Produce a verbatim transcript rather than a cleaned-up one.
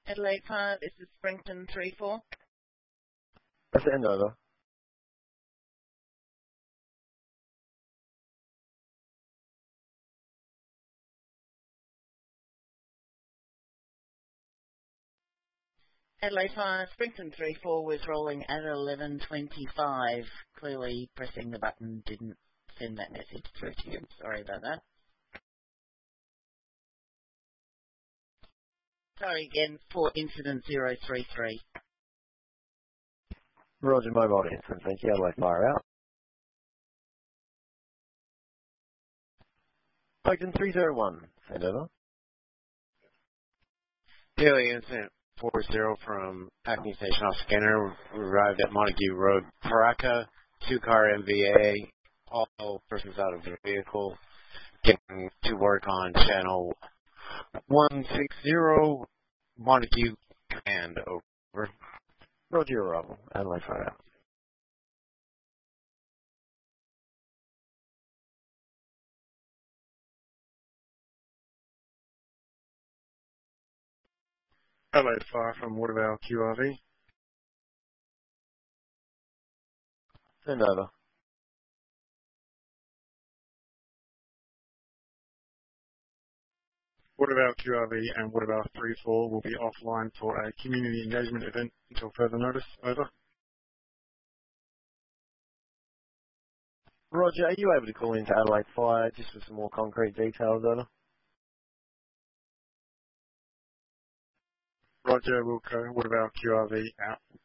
Adelaide five, this is Springton three four. Send over. Adelaide five, Springton three four was rolling at eleven twenty-five. Clearly pressing the button didn't send that message through to you. Sorry about that. Sorry again for incident zero three three. Roger, mobile incident, thank you. Adelaide fire out. Ogden three zero one, send over. Daily incident four zero from Acme Station off scanner. We arrived at Montague Road, Paraka, two-car M V A, all persons out of the vehicle, getting to work on channel one six zero, Montague, command over. Roger, arrival. Adelaide fire out. Adelaide fire from Watervale Q R V. Send over. Watervale Q R V and Watervale three four will be offline for a community engagement event until further notice. Over. Roger, are you able to call into Adelaide Fire just for some more concrete details, over? Roger, Wilco, Watervale Q R V out.